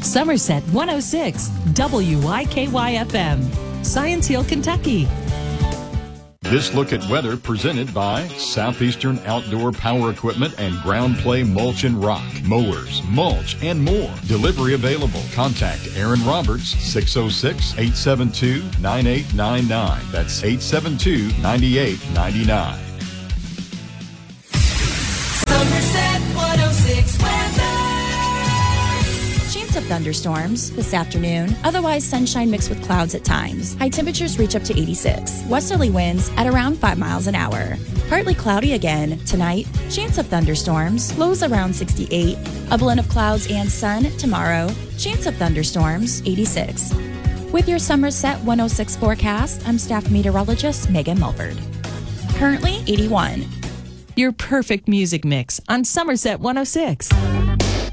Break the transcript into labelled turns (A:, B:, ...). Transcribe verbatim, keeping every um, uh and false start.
A: Somerset one oh six, W Y K Y F M, Science Hill, Kentucky.
B: This look at weather presented by Southeastern Outdoor Power Equipment and Ground Play Mulch and Rock, mowers, mulch, and more. Delivery available. Contact Aaron Roberts, six oh six, eight seven two, nine eight nine nine. That's eight seven two, nine eight nine nine.
C: Somerset one oh six weather.
D: Chance of thunderstorms this afternoon. Otherwise, sunshine mixed with clouds at times. High temperatures reach up to eighty-six. Westerly winds at around five miles an hour. Partly cloudy again tonight. Chance of thunderstorms. Lows around sixty-eight. A blend of clouds and sun tomorrow. Chance of thunderstorms, eighty-six. With your Somerset one oh six forecast, I'm staff meteorologist Megan Mulford. Currently eighty-one.
A: Your perfect music mix on Somerset one oh six.